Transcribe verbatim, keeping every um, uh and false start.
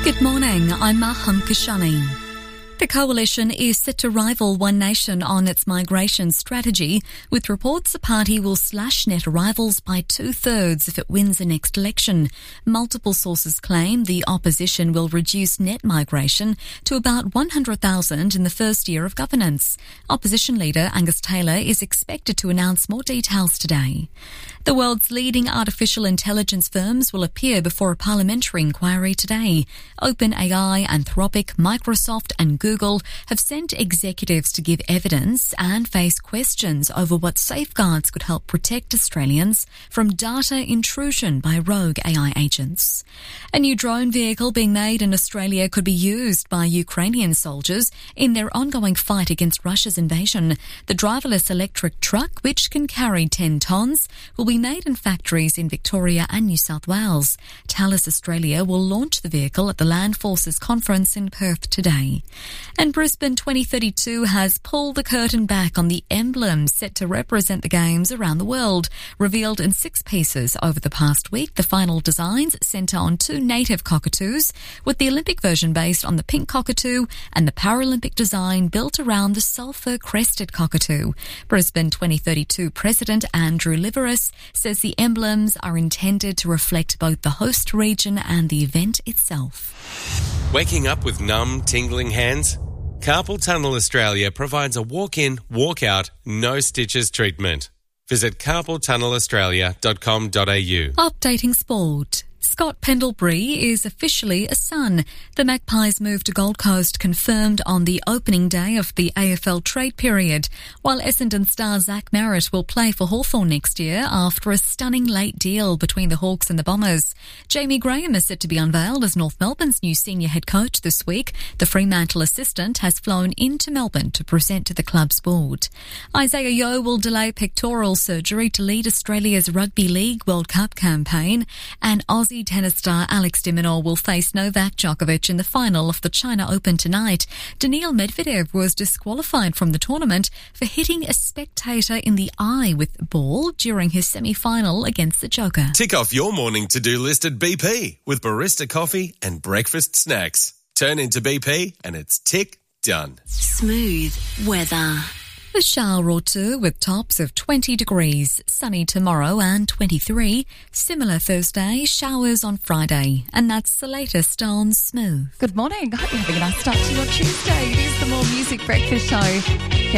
Good morning, I'm Maham Kashani. The coalition is set to rival One Nation on its migration strategy, with reports the party will slash net arrivals by two-thirds if it wins the next election. Multiple sources claim the opposition will reduce net migration to about one hundred thousand in the first year of governance. Opposition leader Angus Taylor is expected to announce more details today. The world's leading artificial intelligence firms will appear before a parliamentary inquiry today. OpenAI, Anthropic, Microsoft and Google have sent executives to give evidence and face questions over what safeguards could help protect Australians from data intrusion by rogue A I agents. A new drone vehicle being made in Australia could be used by Ukrainian soldiers in their ongoing fight against Russia's invasion. The driverless electric truck, which can carry ten tonnes, will be made in factories in Victoria and New South Wales. Thales Australia will launch the vehicle at the Land Forces Conference in Perth today. And Brisbane twenty thirty-two has pulled the curtain back on the emblems set to represent the Games around the world. Revealed in six pieces over the past week, the final designs centre on two native cockatoos, with the Olympic version based on the pink cockatoo and the Paralympic design built around the sulphur-crested cockatoo. Brisbane twenty thirty-two President Andrew Liveris says the emblems are intended to reflect both the host region and the event itself. Waking up with numb, tingling hands? Carpal Tunnel Australia provides a walk-in, walk-out, no-stitches treatment. Visit carpal tunnel australia dot com dot a u. Updating sport. Scott Pendlebury is officially a Sun. The Magpies' move to Gold Coast confirmed on the opening day of the A F L trade period, while Essendon star Zach Merritt will play for Hawthorn next year after a stunning late deal between the Hawks and the Bombers. Jamie Graham is set to be unveiled as North Melbourne's new senior head coach this week. The Fremantle assistant has flown into Melbourne to present to the club's board. Isaiah Yeo will delay pectoral surgery to lead Australia's Rugby League World Cup campaign, and Aussie tennis star Alex de Minaur will face Novak Djokovic in the final of the China Open tonight. Daniil Medvedev was disqualified from the tournament for hitting a spectator in the eye with a ball during his semi-final against the Joker. Tick off your morning to-do list at B P with barista coffee and breakfast snacks. Turn into B P and it's tick done. Smooth weather. A shower or two with tops of twenty degrees, sunny tomorrow and twenty-three. Similar Thursday, showers on Friday. And that's the latest on Smooth. Good morning. I hope you're having a nice start to your Tuesday. It is the More Music Breakfast Show.